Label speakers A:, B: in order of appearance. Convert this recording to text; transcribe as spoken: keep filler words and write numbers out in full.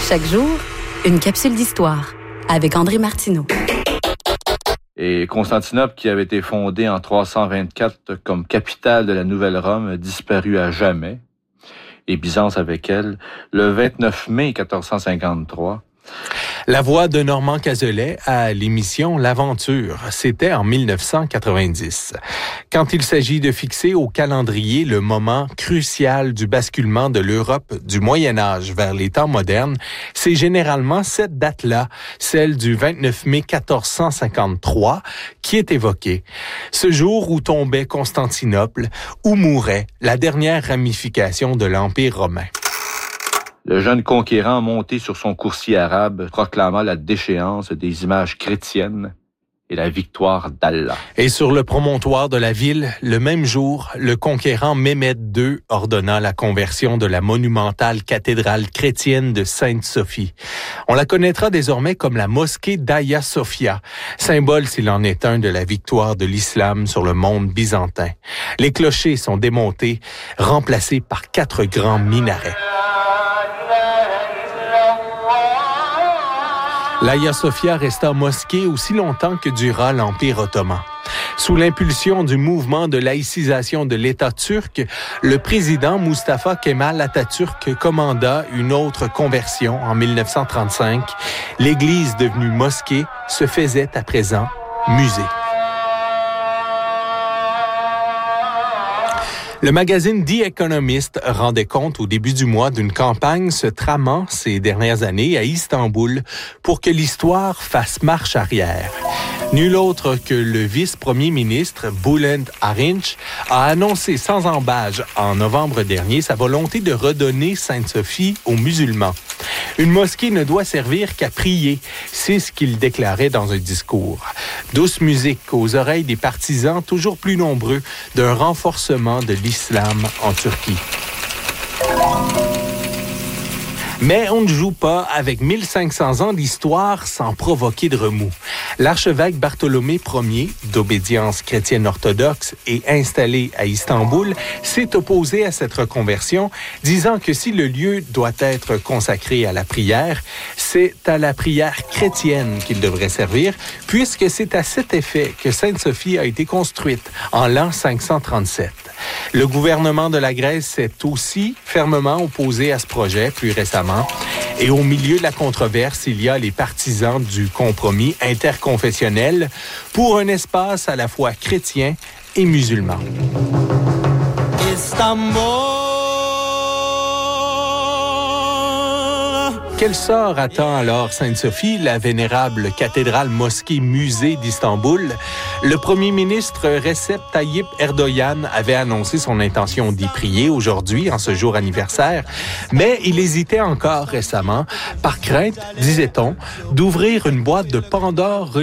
A: Chaque jour, une capsule d'histoire avec André Martineau.
B: Et Constantinople, qui avait été fondée en trois cent vingt-quatre comme capitale de la Nouvelle Rome, a disparu à jamais. Et Byzance avec elle, le vingt-neuf mai quatorze cent cinquante-trois.
C: La voix de Normand Cazelet à l'émission L'Aventure, c'était en dix-neuf cent quatre-vingt-dix. Quand il s'agit de fixer au calendrier le moment crucial du basculement de l'Europe du Moyen Âge vers les temps modernes, c'est généralement cette date-là, celle du vingt-neuf mai quatorze cent cinquante-trois, qui est évoquée. Ce jour où tombait Constantinople, où mourait la dernière ramification de l'Empire romain.
B: Le jeune conquérant monté sur son coursier arabe proclama la déchéance des images chrétiennes et la victoire d'Allah.
C: Et sur le promontoire de la ville, le même jour, le conquérant Mehmed deux ordonna la conversion de la monumentale cathédrale chrétienne de Sainte-Sophie. On la connaîtra désormais comme la mosquée d'Hagia Sophia, symbole s'il en est un de la victoire de l'islam sur le monde byzantin. Les clochers sont démontés, remplacés par quatre grands minarets. L'Hagia Sophia resta mosquée aussi longtemps que dura l'Empire ottoman. Sous l'impulsion du mouvement de laïcisation de l'État turc, le président Mustafa Kemal Atatürk commanda une autre conversion en dix-neuf cent trente-cinq. L'église devenue mosquée se faisait à présent musée. Le magazine The Economist rendait compte au début du mois d'une campagne se tramant ces dernières années à Istanbul pour que l'histoire fasse marche arrière. Nul autre que le vice-premier ministre Bülent Arınç a annoncé sans embâche en novembre dernier sa volonté de redonner Sainte-Sophie aux musulmans. Une mosquée ne doit servir qu'à prier, c'est ce qu'il déclarait dans un discours. Douce musique aux oreilles des partisans toujours plus nombreux d'un renforcement de l'islam en Turquie. Mais on ne joue pas avec mille cinq cents ans d'histoire sans provoquer de remous. L'archevêque Bartholomé Ier, d'obédience chrétienne orthodoxe et installé à Istanbul, s'est opposé à cette reconversion, disant que si le lieu doit être consacré à la prière, c'est à la prière chrétienne qu'il devrait servir, puisque c'est à cet effet que Sainte-Sophie a été construite en l'an cinq cent trente-sept. Le gouvernement de la Grèce s'est aussi fermement opposé à ce projet plus récemment. Et au milieu de la controverse, il y a les partisans du compromis interconfessionnel pour un espace à la fois chrétien et musulman. Istanbul. Quel sort attend alors Sainte-Sophie, la vénérable cathédrale mosquée musée d'Istanbul? Le premier ministre Recep Tayyip Erdogan avait annoncé son intention d'y prier aujourd'hui, en ce jour anniversaire, mais il hésitait encore récemment, par crainte, disait-on, d'ouvrir une boîte de Pandore